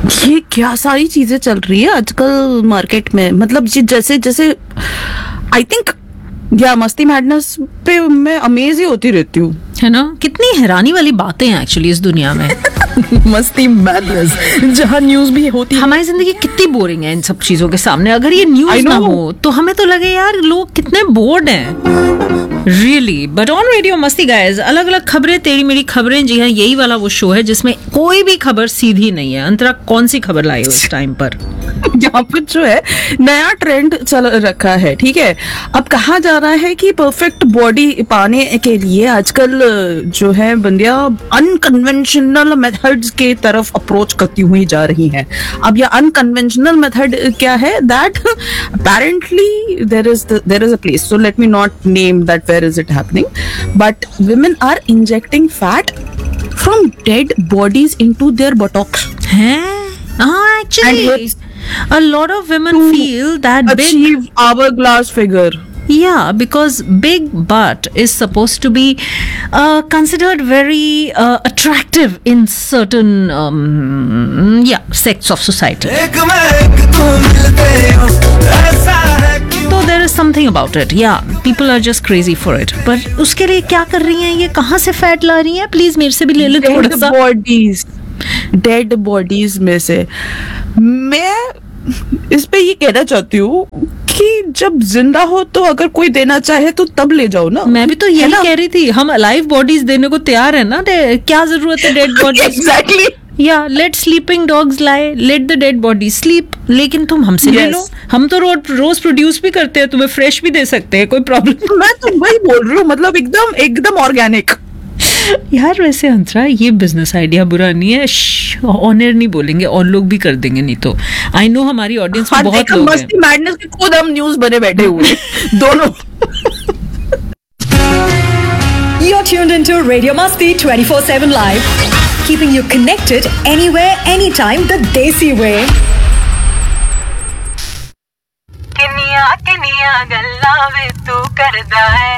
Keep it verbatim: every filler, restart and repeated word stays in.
ये क्या सारी चीजें चल रही है आजकल मार्केट में, मतलब जैसे जैसे आई थिंक या मस्ती मैडनेस पे मैं अमेज ही होती रहती हूँ, है ना। कितनी हैरानी वाली बातें हैं एक्चुअली इस दुनिया में। मस्ती मैडनेस जहाँ न्यूज भी होती है। हमारी जिंदगी कितनी बोरिंग है इन सब चीजों के सामने। अगर ये न्यूज ना हो तो हमें तो लगे यार लोग कितने बोर्ड हैं रियली। बट ऑन रेडियो मस्ती गाइस, अलग अलग खबरें, तेरी मेरी खबरें। जी हाँ, यही वाला वो शो है जिसमें कोई भी खबर सीधी नहीं है। अंतरा कौन सी खबर लाई हो इस टाइम पर? यहाँ पर जो है नया ट्रेंड चल रखा है, ठीक है। अब कहा जा रहा है कि परफेक्ट बॉडी पाने के लिए आजकल जो है बंदियां अनकन्वेंशनल मेथड्स के तरफ अप्रोच करती हुई जा रही हैं। अब यह अनकन्वेंशनल मेथड क्या है? That apparently there is there is a place, so let me not name that where is it happening, but women are injecting fat from dead bodies into their buttocks. हैं? हाँ, actually, a lot of women feel that achieve big hourglass figure. Yeah, because big butt is supposed to be uh, considered very uh, attractive in certain um, yeah sects of society. So there is something about it. Yeah, people are just crazy for it. But उसके लिए क्या कर रही हैं? ये कहाँ से fat ला रही हैं? प्लीज मेरे से भी ले लो थोड़ा सा। बॉडीज, डेड बॉडीज में से मैं इस पे ये कहना चाहती हूँ कि जब जिंदा हो तो अगर कोई देना चाहे तो तब ले जाओ ना। मैं भी तो यही कह रही थी, हम अलाइव बॉडीज देने को तैयार है ना। क्या जरूरत है डेड बॉडीज? एग्जैक्टली। या late sleeping dogs lie, let the dead body sleep. लेकिन तुम हमसे ले लो, हम तो रोज रोज प्रोड्यूस भी करते हैं, तुम्हें फ्रेश भी दे सकते हैं, कोई प्रॉब्लम। मैं तो वही बोल रही हूँ, मतलब एकदम एकदम ऑर्गेनिक। यार वैसे अंतरा ये बिजनेस आइडिया बुरा नहीं है। ऑनर नहीं बोलेंगे और लोग भी कर देंगे, नहीं तो आई नो हमारी ऑडियंस में बहुत लोग हैं। मस्ती मैडनेस के खुद हम न्यूज बने बैठे हुए दोनों। You're tuned into Radio Masti twenty-four seven Live, keeping you connected anywhere, anytime, the Desi way. किनिया किनिया गल्ला वे तू करदा है,